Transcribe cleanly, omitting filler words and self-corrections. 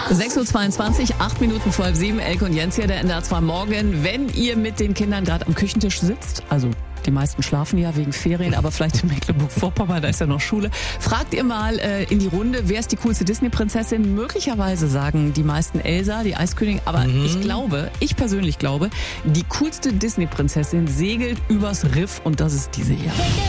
6.22 Uhr, 8 Minuten vor 7, Elke und Jens hier, der NDR 2 Morgen. Wenn ihr mit den Kindern gerade am Küchentisch sitzt, also die meisten schlafen ja wegen Ferien, aber vielleicht in Mecklenburg-Vorpommern, da ist ja noch Schule. Fragt ihr mal in die Runde, wer ist die coolste Disney-Prinzessin? Möglicherweise sagen die meisten Elsa, die Eiskönigin, aber ich persönlich glaube, die coolste Disney-Prinzessin segelt übers Riff und das ist diese hier.